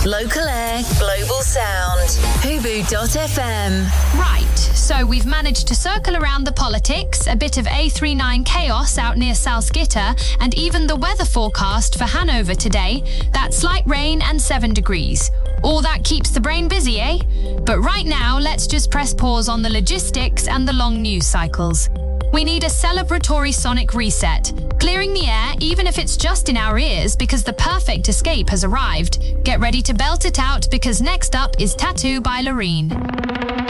Local air, global sound. Hubu.fm. Right, so we've managed to circle around the politics, a bit of A39 chaos out near Salzgitter, and even the weather forecast for Hanover today. That's light rain and 7 degrees. All that keeps the brain busy, eh? But right now, let's just press pause on the logistics and the long news cycles. We need a celebratory sonic reset, clearing the air even if it's just in our ears because the perfect escape has arrived. Get ready to belt it out because next up is Tattoo by Loreen.